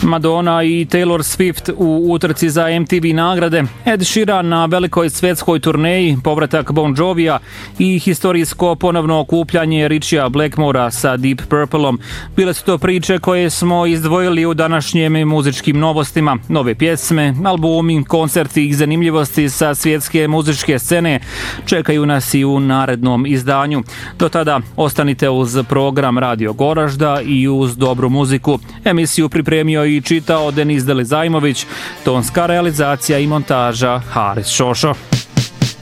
Madonna i Taylor Swift u utrci za MTV nagrade, Ed Sheeran na velikoj svjetskoj turneji, povratak Bon Jovija i historijsko ponovno okupljanje Richija Blackmora sa Deep Purpleom. Bile su to priče koje smo izdvojili u današnjim muzičkim novostima. Nove pjesme, albumi, koncerti i zanimljivosti sa svjetske muzičke scene čekaju nas i u narednom izdanju. Do tada ostanite uz program Radio Goražda i uz dobru muziku. Emisiju pripremio i čitao Denis Delizajmović, tonska realizacija i montaža Haris Šošo.